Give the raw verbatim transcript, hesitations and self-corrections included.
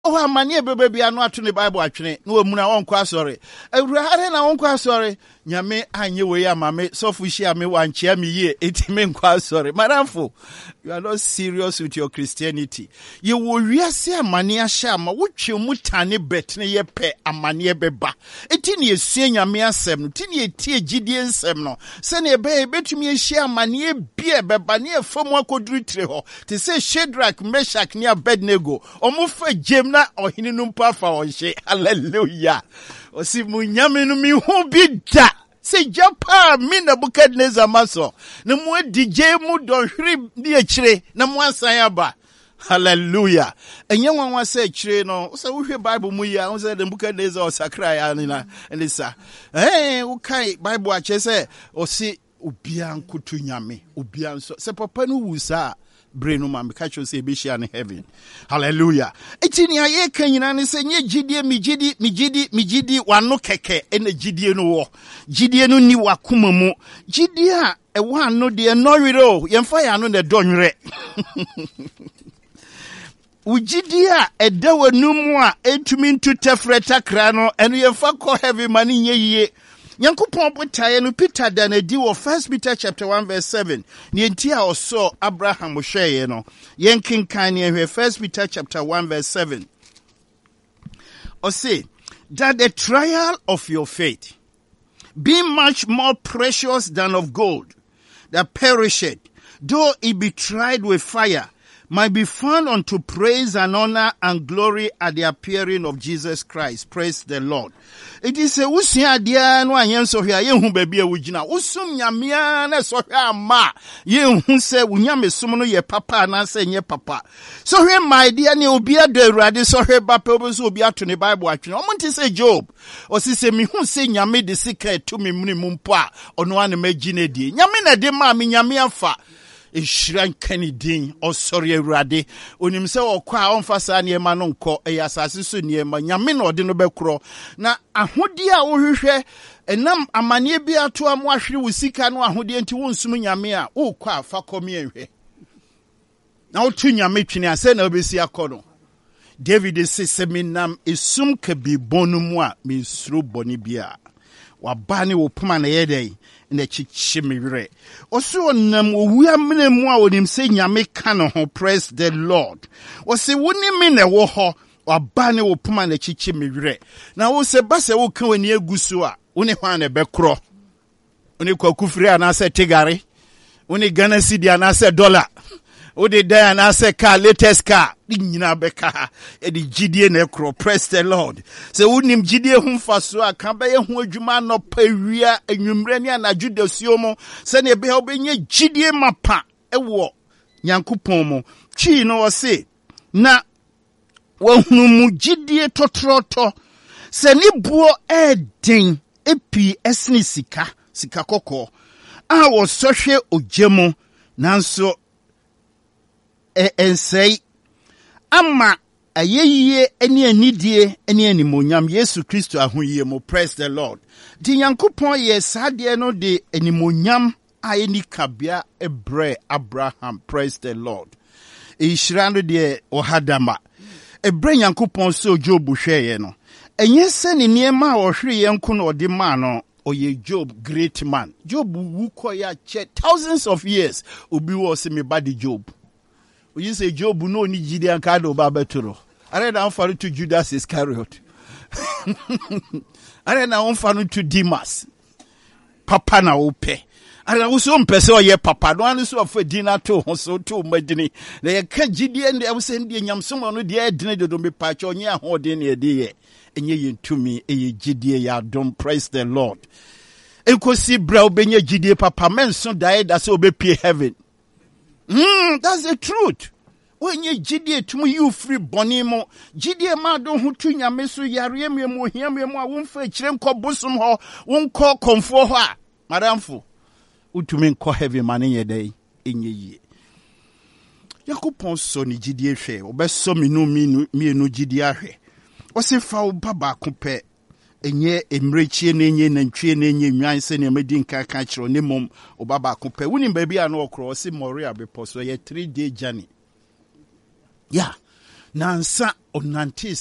Oh, amani baby anu atu ne Bible atwene na wamu na wonko asori. Awurade na wonko asori. Nyame anye we ya mame sofushi ame wanchia me ye etime nko asori. Madamfo, you are not serious with your Christianity. You will wiase amani ahya ma wotwe mutane bet ne ye pe amani beba. Eti ne esue nyame asem no, ti ne etie gidie nsem no. Se ne be betumi ahya amani bia beba ne efom akoduru tire ho. Te se Shadrach, Meshach ne Abednego. Omo fa jem na ohini no mpa fa onhye. Hallelujah. Osi munyame no mi hu bi da. Se japa mi Nebukadnezar maso. Na mu D J mu do hwiri di akire na mu ansan aba. Hallelujah. Enye wanwa se akire no, o se wo hwe Bible mu ya, o se Nebukadnezar osakra ya ni na elisa. Eh, wo kai Bible ache se o si obia nkoto nyame, obia nso. Se papa no wusa brain man be catch you say be share in heaven. Hallelujah. Eti ni aye kan nyina ne se nye gidie mi gidi mi gidi mi gidi wano keke ene gidie no wo. Gidie no ni wakoma mu. Gidie a e wa no de no wiro yemfa ya no ne donwere. Ugidie a eda wanum a etumi ntu tefreta kra no eno yemfa ko heaven mani nye yiye. Yankopon botaye no Peter dan adi wo First Peter chapter one verse seven. Ni enti a oso Abraham hweye no. Yenkinkan ne hwe First Peter chapter one verse seven. O say that the trial of your faith, being much more precious than of gold, that perisheth, though it be tried with fire, might be found unto praise and honor and glory at the appearing of Jesus Christ. Praise the Lord. It is a usia dia no anyen so hwe ye hu baby a wugina usum nyamea na so hwe ama ye hu se wunyame som no ye papa na se nye papa so hwe my dia ne obi ado awurade so hwe ba pe obi so obi ato ne Bible atwene o monte se Job o si se mi hu se nyame de sika to me muni mumpo a ono ane magine die nyame na de ma me nyame afa Ishran Kennedy or sorry Radi unim se okwa onfasa ne ma no nko e asase so ne ma nyame na ode no bekro na ahodi a wo hwehwe enam amane bi ato am ahwere wo sika no ahodi enti wo nsum nyame a wo kwa afa komi enhwe na wo tu nyame twene ase na obesi akono David se seminam esum ka bi bonumu a me suro boni bia wa bani wo puma na yedai na chichimire oso nam owu amene mu a onim se nyame ka no ho. Praise the Lord. O se woni me na wo ho wa bani wo puma na chichimire na wo se ba se wo kan wani agusu a woni hwan na bekro woni kwakufiri ana se tigare woni Ghana cedi ana se dollar Ode da na se car latest car nyina beka e di gidie na ekro. Praise the Lord. Se wonim gidie hu faso aka ba ye hu adwuma no pawia anwumre ne anadwo dasuo mo se ne be ha obenye gidie mapa ewo Nyankopon mo twi no se na wahunu mu gidie totroto se ni buo eden epi esne sika sika kokko a wo sohwe ogyemo nanso e ensei ama ayeye eni anidie eni animonyam Yesu Kristo ahoyie mo. Praise the Lord. Di Nyankopon ye sade no de animonyam ayeni kabia ebre Abraham. Praise the Lord. E shirano de ohadama ebre Nyankopon so Job hweye no enye se ne niema a ohwere ye nko no de ma no oye Job great man. Job wu koya che thousands of years obi wo se me body Job. You say Job no ni Gideon kado babeturo. Are na onfaru to Judas Iscariot. Are na onfaru to Demas. Papa na ope. Are na so mpese oye papa no anu so afa dina to so to madini. Na ye ka Gideon de am say ndie nyamsom no de adine dodo me pa che onye ahode na de ye. Enye yentumi eye Gideon ya don. Praise the Lord. Enkosi bra obenye Gideon papa men so die da so obepie heaven. Mm, that's the truth. When you gidie to you free bonimo, gidie ma don hu tu nyame so yare me mo hia me mo a won fa kire nko bosom ho, won ko komfo ho a madamfo utumi nko heavy man ye dai enye yie. Yakopon so ni gidie hwe, obeso me no mi mi no gidie ahwe. O se fa wo baba ko pe enye emrechie na enye na ntwie na enye nwan se na medi nka ka kiro ne mom obaba ko pe woni ba bia na okro se Moria bepo so ye three day journey. Yeah, nansa onante